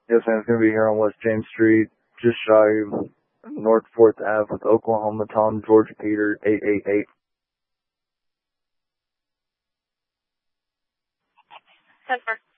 Yes, ma'am. It's going to be here on West James Street, just shy of North 4th Ave with Oklahoma Tom George Peter 888. That's